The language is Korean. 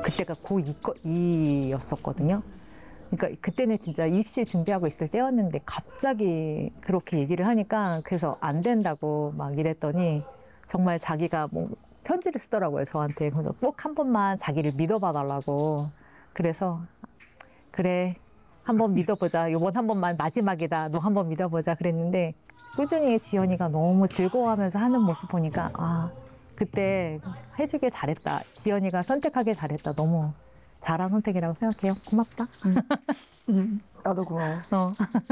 그때가 고2였었거든요. 그러니까 그때는 진짜 입시 준비하고 있을 때였는데 갑자기 그렇게 얘기를 하니까 그래서 안 된다고 막 이랬더니 정말 자기가 뭐 편지를 쓰더라고요, 저한테. 그래서 꼭 한 번만 자기를 믿어봐 달라고. 그래서 그래, 한번 믿어보자. 요번 한 번만 마지막이다. 너 한번 믿어보자. 그랬는데 꾸준히 지연이가 너무 즐거워하면서 하는 모습 보니까 아, 그때 해주길 잘했다. 지연이가 선택하길 잘했다. 너무 잘한 선택이라고 생각해요. 고맙다. 나도 고마워. 어.